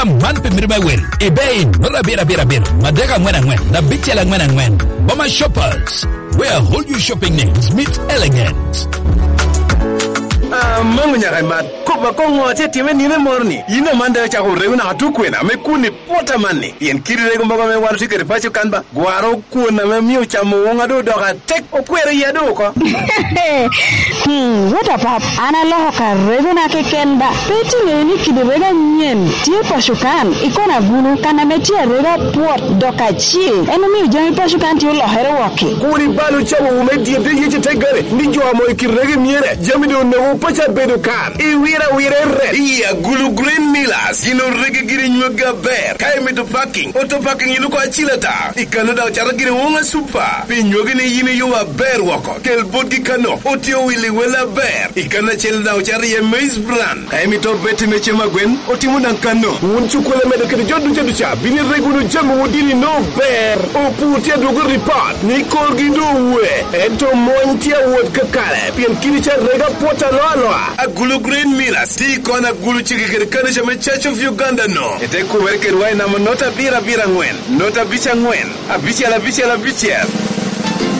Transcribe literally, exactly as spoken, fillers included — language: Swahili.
Man pimirba wel. Ebay nora bira bira bira. Madega ngwena ngwen. Na bichela ngwena ngwen. Boma Shoppers, where whole you shopping names meet elegance. Ah, mangu nyaka mat. Kuba kongo te time nime morni. Ina manda cha kurewu na hatukwena. Mekuni pota mani. Yen kiri rego mbaga me waru tikere pacho kanba. Gwaro kuna me miu cha muonga do doka tek okwere ya doko. Hmm, what a pap. Ana loho ka rego na kekenba. Peti ngeni kidi rega nyen. Tie pashukan. Ikona gulu kana metia rega pot doka chi. Eno miu jami pashukan tiyo lohere waki. Kuri balu chamo umedi yede yeche tegare. Nijo amo ikirege miere. Jami do newo pacha bedo kan. Iwira wira red. Iya gulu green millers. Ino rege giri nyuga ber. Kai meto parking. Auto parking iluko achilata. Ikano da uchara giri wonga super. Pinyogi ni yini yuwa ber wako. Kel bot kano. Otio wili wela ber. Ikana chel da uchara ye maize brand. Kai meto beti meche magwen. Otimu nankano. Unchukule medo kiri jodu jodu cha. Bini regunu jamu mudini no ber. Oputia dugu report. Nikol gidu we. Eto montia wot kakare. Pien kiri cha rega pota loa loa. A gulu green millers. Ti kona gulu chiki kiri kanisha me Church of Uganda no. Ete kuwereke ruwai nama nota bira bira ngwen. Nota bicha ngwen. A bicha la bicha la bicha.